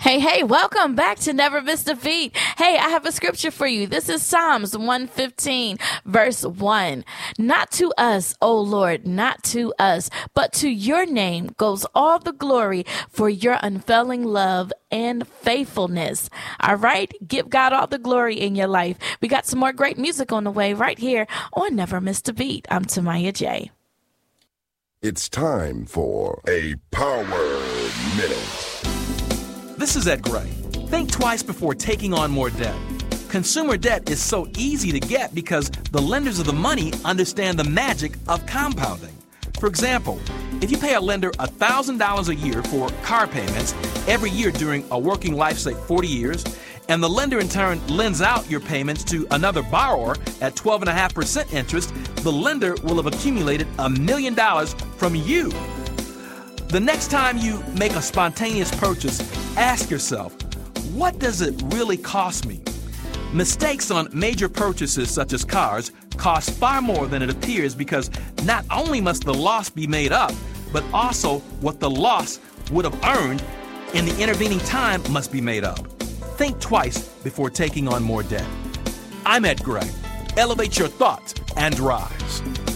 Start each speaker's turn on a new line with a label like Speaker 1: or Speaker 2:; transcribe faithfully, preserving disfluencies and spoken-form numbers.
Speaker 1: Hey, hey, welcome back to Never Miss a Beat. Hey, I have a scripture for you. This is Psalms one fifteen, verse one. Not to us, O Lord, not to us, but to your name goes all the glory for your unfailing love and faithfulness. All right? Give God all the glory in your life. We got some more great music on the way right here on Never Miss a Beat. I'm Tamaya J.
Speaker 2: It's time for a Power Minute.
Speaker 3: This is Ed Gray. Think twice before taking on more debt. Consumer debt is so easy to get because the lenders of the money understand the magic of compounding. For example, if you pay a lender one thousand dollars a year for car payments every year during a working life, say forty years, and the lender in turn lends out your payments to another borrower at twelve point five percent interest, the lender will have accumulated a million dollars from you. The next time you make a spontaneous purchase, ask yourself, what does it really cost me? Mistakes on major purchases such as cars cost far more than it appears because not only must the loss be made up, but also what the loss would have earned in the intervening time must be made up. Think twice before taking on more debt. I'm Ed Gray. Elevate your thoughts and rise.